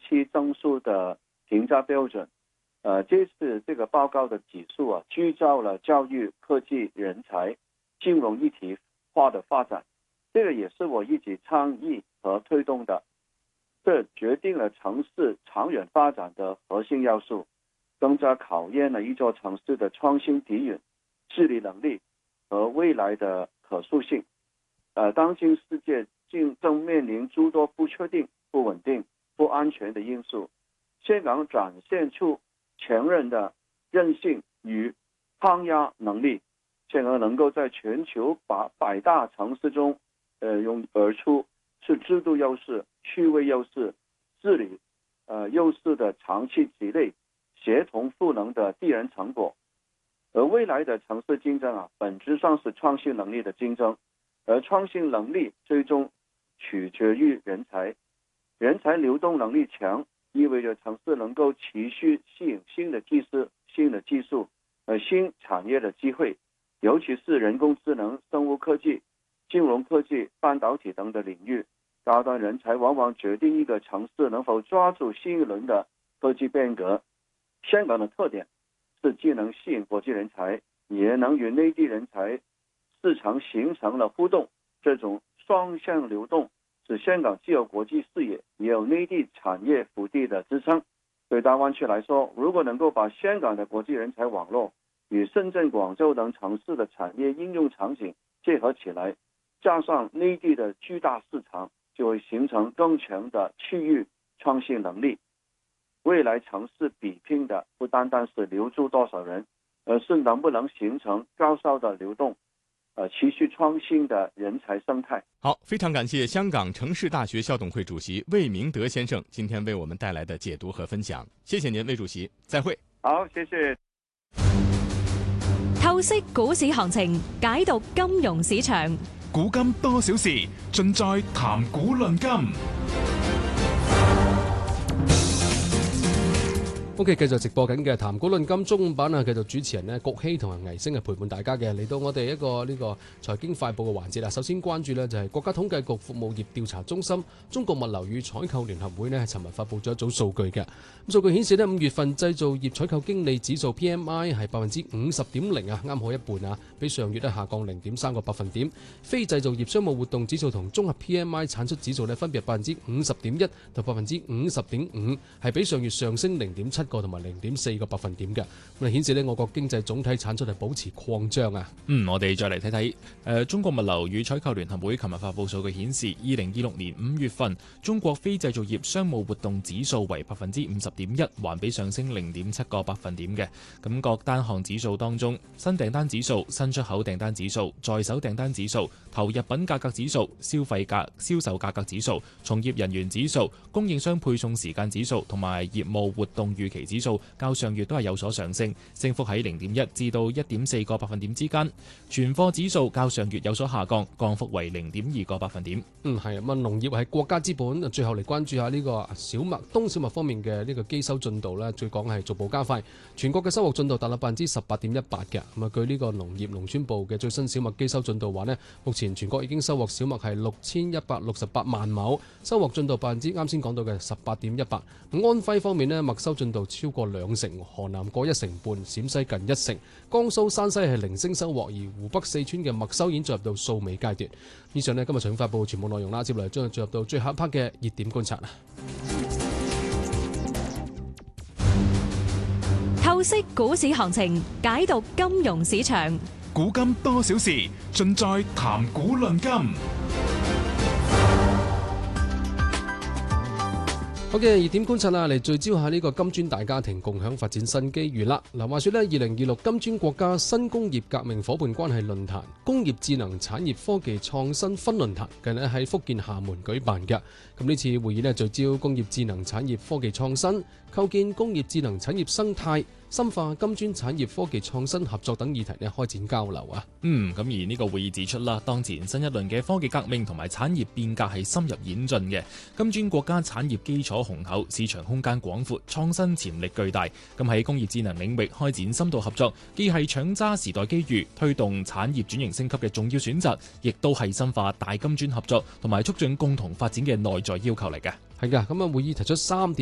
期增速的评价标准。这次这个报告的指数聚焦了教育、科技、人才、金融一体化的发展，这个也是我一直倡议和推动的。这决定了城市长远发展的核心要素，更加考验了一座城市的创新底蕴、治理能力和未来的可塑性。当今世界正面临诸多不确定、不稳定、不安全的因素，香港展现出前人的韧性与抗压能力，香港能够在全球100大城市中涌而出，是制度优势、趣味优势、治理优势的长期积累，协同赋能的必然成果。而未来的城市竞争本质上是创新能力的竞争，而创新能力最终取决于人才。人才流动能力强，意味着城市能够持续吸引新的技术、新产业的机会，尤其是人工智能、生物科技、金融科技、半导体等的领域。高端人才往往决定一个城市能否抓住新一轮的科技变革。香港的特点是既能吸引国际人才，也能与内地人才市场形成了互动，这种双向流动使香港既有国际视野，也有内地产业腹地的支撑。对大湾区来说，如果能够把香港的国际人才网络与深圳、广州等城市的产业应用场景结合起来，加上内地的巨大市场，就会形成更强的区域创新能力。未来城市比拼的不单单是留住多少人，而是能不能形成高效的流动，持续创新的人才生态。 好，非常感谢香港城市大学校董会主席魏明德先生今天为我们带来的解读和分享，谢謝您，魏主席，再會。 好，謝謝。 透析股市行情，解讀金融市場， 古今多少事，盡在談股論金。 OK， 繼續直播緊嘅談股論金中午版繼續主持人郭希同埋倪星陪伴大家嘅，嚟到我哋一個呢個財經快報嘅環節啦。首先關注呢就係國家統計局服務業調查中心中國物流與採購聯合會呢尋日發布咗一組數據嘅。咁數據顯示呢，5月份製造業採購經理指數 PMI 係 50.0%， 啱好一半比上月下降 0.3 個百分點。非製造業商務活動指數同綜合 PMI 產出指數呢分別 50.1% 同 50.5%， 係比上月上升 0.7個同埋 0.4 個百分點嘅，咁啊顯示呢我國經濟總體產出係保持擴張啊。 我哋再嚟睇睇，中國物流與採購聯合會琴日發布數據顯示，2026年5月份中國非製造業商務活動指數為 50.1%， 環比上升 0.7 個百分點嘅。咁各單項指數當中，新訂單指數、新出口訂單指數、在手訂單指數、投入品價格指數、銷售價格指數、從業人員指數、供應商配送時間指數同埋業務活動預期指數較上月都係有所上升，升幅喺 0.1 至到 1.4 個百分點之間。存貨指數較上月有所下降，降幅為 0.2 個百分點。係啊，農業係國家之本。最後嚟關注下呢個冬小麥方面嘅呢個機收進度咧，最講係逐步加快，全國嘅收穫進度達到 18.18% 嘅。咁啊，據呢個農業農村部嘅最新小麥機收進度話呢，目前全國已經收穫小麥係6168萬畝，收穫進度啱先講到嘅 18.18%。安徽方面呢，麥收進度超過2成，河南過1成半，陝西近1成，江蘇、山西係零星收穫，而湖北、四川嘅麥收已經進入到掃尾階段。以上呢，今日財經快報全部內容啦，接落嚟將進入到最後一 part 嘅熱點觀察啦。 透析股市行情，解讀金融市場， 古今多少事，盡在談股論金。 好嘅，熱點觀察啦，嚟聚焦下呢個金磚大家庭共享發展新機遇啦。嗱，話說呢，2026金磚國家新工業革命夥伴關係論壇、工業智能產業科技創新分論壇近日喺福建廈門舉辦嘅。咁呢次會議呢，聚焦工業智能產業科技創新、構建工業智能產業生態、深化金磚產業科技創新合作等議題呢，開展交流啊。 咁而呢個會議指出啦，當前新一輪嘅科技革命同埋產業變革係深入演進嘅。金磚國家產業基礎雄厚，市場空間廣闊，創新潛力巨大。咁喺工業智能領域開展深度合作，既係搶揸時代機遇、推動產業轉型升級嘅重要選擇，亦都係深化大金磚合作同埋促進共同發展嘅內在要求嚟嘅。 係㗎，咁啊會議提出3點。